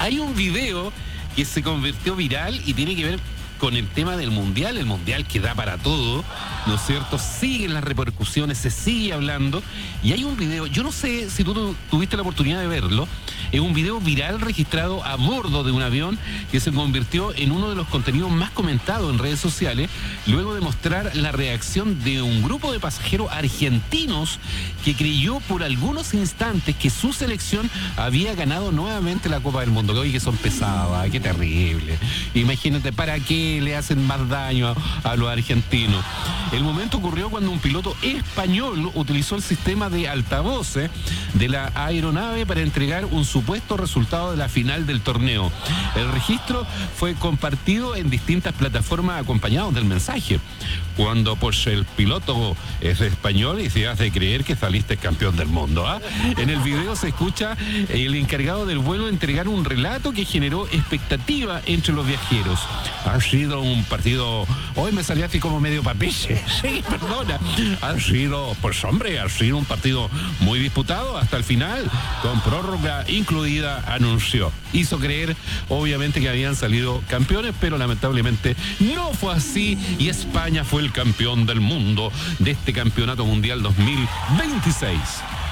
Hay un video que se convirtió viral y tiene que ver con el tema del mundial, el mundial que da para todo, ¿no es cierto? Siguen las repercusiones, se sigue hablando, y hay un video, yo no sé si tú tuviste la oportunidad de verlo, es un video viral registrado a bordo de un avión que se convirtió en uno de los contenidos más comentados en redes sociales, luego de mostrar la reacción de un grupo de pasajeros argentinos que creyó por algunos instantes que su selección había ganado nuevamente la Copa del Mundo. Que oye, que son pesadas, qué terrible. Imagínate, ¿para qué le hacen más daño a los argentinos? El momento ocurrió cuando un piloto español utilizó el sistema de altavoces de la aeronave para entregar un supuesto resultado de la final del torneo. El registro fue compartido en distintas plataformas acompañado del mensaje. Cuando pues el piloto es español y se hace creer que saliste campeón del mundo, ¿ah? En el video se escucha el encargado del vuelo entregar un relato que generó expectativa entre los viajeros. Ha sido un partido, hoy me salió así como medio papiche, sí, perdona. Ha sido un partido muy disputado hasta el final, con prórroga incluida, anunció. Hizo creer, obviamente, que habían salido campeones, pero lamentablemente no fue así y España fue el campeón del mundo de este campeonato mundial 2026.